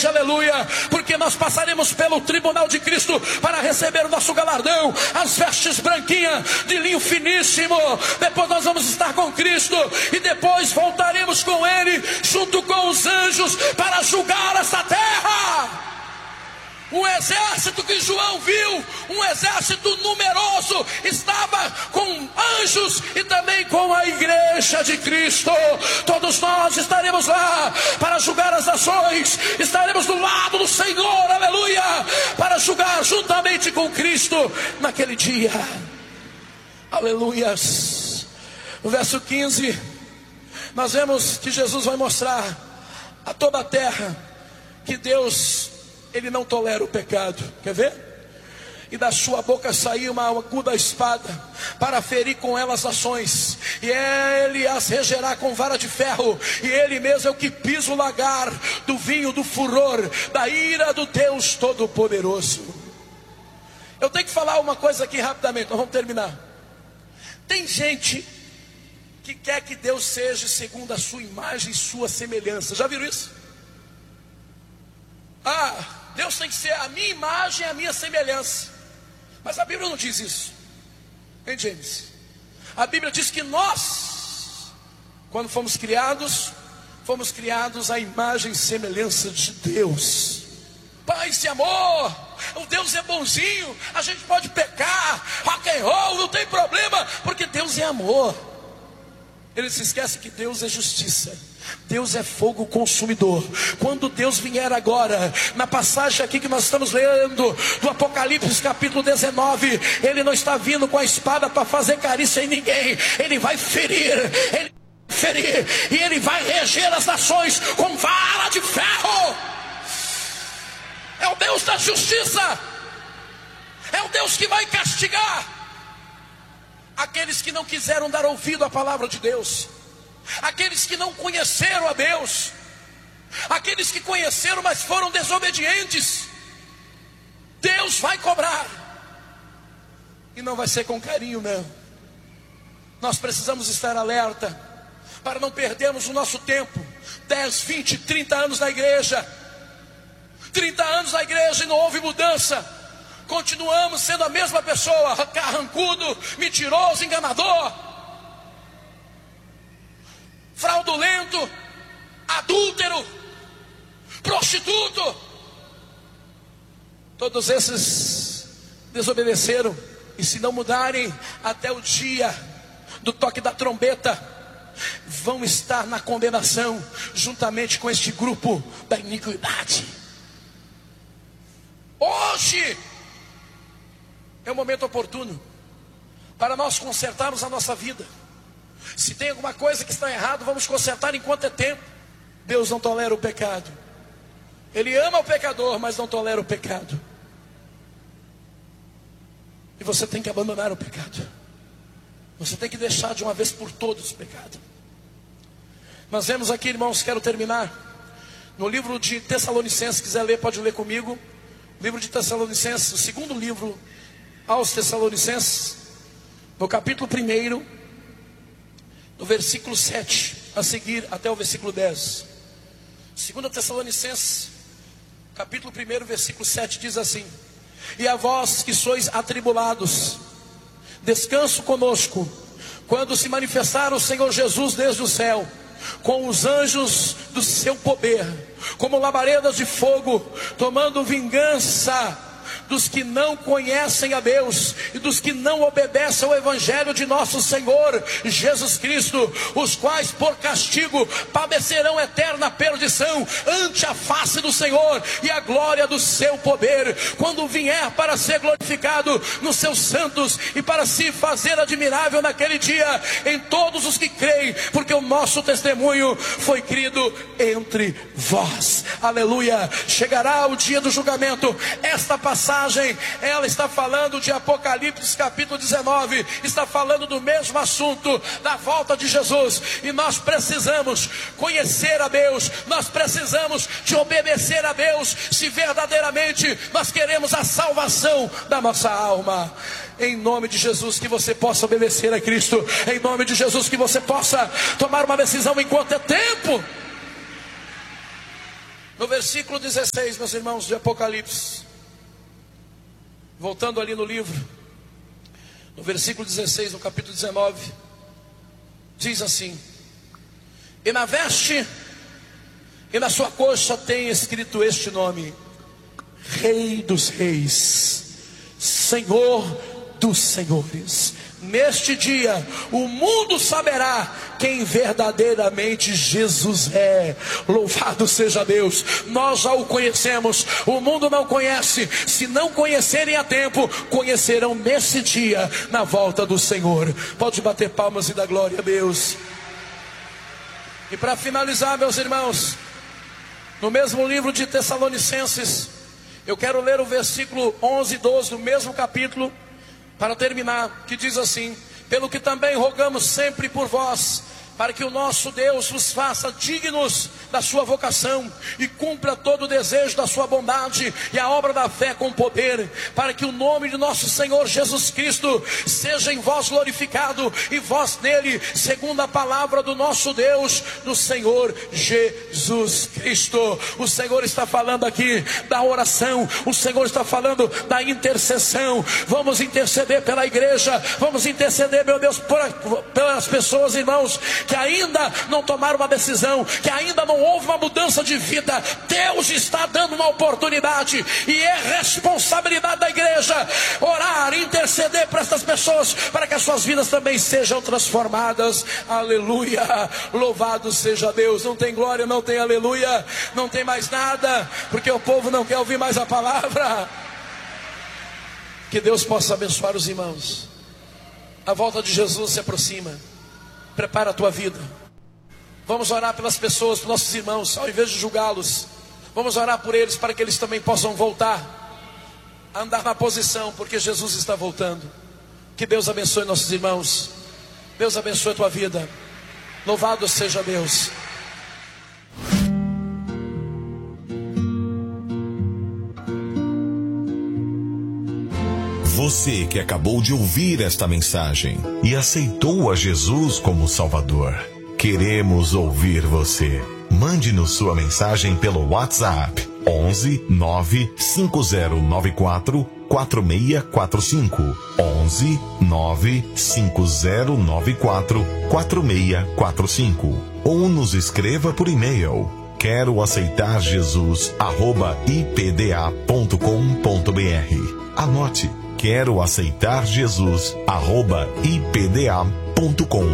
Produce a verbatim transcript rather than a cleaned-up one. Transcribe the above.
noite, aleluia, porque nós passaremos pelo tribunal de Cristo para receber o nosso galardão, as vestes branquinhas de linho finíssimo. Depois nós vamos estar com Cristo e depois voltaremos com Ele junto com os anjos para julgar esta terra. Um exército que João viu, um exército numeroso, estava com anjos e também com a igreja de Cristo. Todos nós estaremos lá para julgar as nações, estaremos do lado do Senhor, aleluia, para julgar juntamente com Cristo naquele dia, aleluias. No verso quinze, nós vemos que Jesus vai mostrar a toda a terra que Deus, Ele não tolera o pecado. Quer ver? E da sua boca saiu uma aguda espada para ferir com ela as nações, e Ele as regerá com vara de ferro, e Ele mesmo é o que pisa o lagar do vinho do furor da ira do Deus Todo-Poderoso. Eu tenho que falar uma coisa aqui rapidamente, nós vamos terminar. Tem gente que quer que Deus seja segundo a sua imagem e sua semelhança. Já viram isso? Ah, Deus tem que ser a minha imagem e a minha semelhança. Mas a Bíblia não diz isso. Hein, James? A Bíblia diz que nós, quando fomos criados, fomos criados à imagem e semelhança de Deus. Paz e amor. O Deus é bonzinho. A gente pode pecar, rock and roll, não tem problema, porque Deus é amor. Ele se esquece que Deus é justiça. Deus é fogo consumidor. Quando Deus vier agora, na passagem aqui que nós estamos lendo, do Apocalipse capítulo dezenove, Ele não está vindo com a espada para fazer carícia em ninguém. Ele vai ferir, Ele vai ferir, e Ele vai reger as nações com vara de ferro. É o Deus da justiça. É o Deus que vai castigar aqueles que não quiseram dar ouvido à palavra de Deus, aqueles que não conheceram a Deus, aqueles que conheceram, mas foram desobedientes. Deus vai cobrar, e não vai ser com carinho, não. Nós precisamos estar alerta, para não perdermos o nosso tempo. dez, vinte, trinta anos na igreja, trinta anos na igreja e não houve mudança. Continuamos sendo a mesma pessoa, carrancudo, mentiroso, enganador, fraudulento, adúltero, prostituto. Todos esses desobedeceram, e se não mudarem até o dia do toque da trombeta, vão estar na condenação, juntamente com este grupo da iniquidade. Hoje é o momento oportuno para nós consertarmos a nossa vida. Se tem alguma coisa que está errado, vamos consertar enquanto é tempo. Deus não tolera o pecado. Ele ama o pecador, mas não tolera o pecado. E você tem que abandonar o pecado. Você tem que deixar de uma vez por todas o pecado. Nós vemos aqui, irmãos, quero terminar, no livro de Tessalonicenses. Se quiser ler, pode ler comigo. Livro de Tessalonicenses, o segundo livro aos Tessalonicenses, no capítulo primeiro, no versículo sete, a seguir até o versículo dez. Segunda Tessalonicenses, capítulo primeiro, versículo sete, diz assim: e a vós que sois atribulados, descanso conosco, quando se manifestar o Senhor Jesus desde o céu, com os anjos do seu poder, como labaredas de fogo, tomando vingança dos que não conhecem a Deus e dos que não obedecem ao evangelho de nosso Senhor Jesus Cristo, os quais por castigo padecerão eterna perdição ante a face do Senhor e a glória do seu poder, quando vier para ser glorificado nos seus santos e para se fazer admirável naquele dia em todos os que creem, porque o nosso testemunho foi crido entre vós. Aleluia. Chegará o dia do julgamento. Esta passagem, ela está falando de Apocalipse capítulo dezenove, está falando do mesmo assunto, da volta de Jesus. E nós precisamos conhecer a Deus, nós precisamos de obedecer a Deus, se verdadeiramente nós queremos a salvação da nossa alma. Em nome de Jesus, que você possa obedecer a Cristo. Em nome de Jesus, que você possa tomar uma decisão enquanto é tempo. No versículo dezesseis, meus irmãos, de Apocalipse, voltando ali no livro, no versículo dezesseis, no capítulo dezenove, diz assim: e na veste e na sua coxa tem escrito este nome: Rei dos Reis, Senhor dos Senhores. Neste dia o mundo saberá quem verdadeiramente Jesus é. Louvado seja Deus. Nós já o conhecemos, o mundo não conhece. Se não conhecerem a tempo, conhecerão nesse dia, na volta do Senhor. Pode bater palmas e dar glória a Deus. E para finalizar, meus irmãos, no mesmo livro de Tessalonicenses, eu quero ler o versículo onze e doze do mesmo capítulo, para terminar, que diz assim: pelo que também rogamos sempre por vós, para que o nosso Deus vos faça dignos da sua vocação e cumpra todo o desejo da sua bondade e a obra da fé com poder, para que o nome de nosso Senhor Jesus Cristo seja em vós glorificado e vós nele, segundo a palavra do nosso Deus, do Senhor Jesus Cristo. O Senhor está falando aqui da oração, o Senhor está falando da intercessão. Vamos interceder pela igreja, vamos interceder, meu Deus, por, pelas pessoas, irmãos, que ainda não tomaram uma decisão, que ainda não houve uma mudança de vida. Deus está dando uma oportunidade, e é responsabilidade da igreja orar, interceder para essas pessoas, para que as suas vidas também sejam transformadas. Aleluia, louvado seja Deus. Não tem glória, não tem aleluia, não tem mais nada, porque o povo não quer ouvir mais a palavra. Que Deus possa abençoar os irmãos. A volta de Jesus se aproxima. Prepara a tua vida. Vamos orar pelas pessoas, pelos nossos irmãos, ao invés de julgá-los. Vamos orar por eles, para que eles também possam voltar a andar na posição, porque Jesus está voltando. Que Deus abençoe nossos irmãos. Deus abençoe a tua vida. Louvado seja Deus. Você que acabou de ouvir esta mensagem e aceitou a Jesus como Salvador, queremos ouvir você. Mande-nos sua mensagem pelo WhatsApp onze nove cinco zero nove quatro quatro seis quatro cinco onze nove cinco zero nove quatro quatro seis quatro cinco, ou nos escreva por e-mail: quero aceitar Jesus arroba i p d a ponto com ponto b r. Anote: quero aceitar Jesus arroba i p d a ponto com